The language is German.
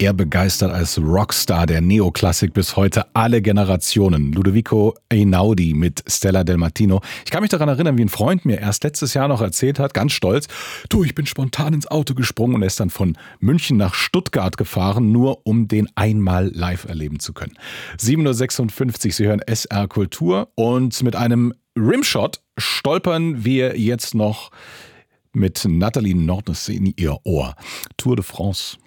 Er begeistert als Rockstar der Neoklassik bis heute alle Generationen. Ludovico Einaudi mit Stella Del Martino. Ich kann mich daran erinnern, wie ein Freund mir erst letztes Jahr noch erzählt hat, ganz stolz, du, ich bin spontan ins Auto gesprungen und er ist dann von München nach Stuttgart gefahren, nur um den einmal live erleben zu können. 7.56 Uhr, Sie hören SR Kultur und mit einem Rimshot stolpern wir jetzt noch mit Nathalie Nordnes in ihr Ohr. Tour de France.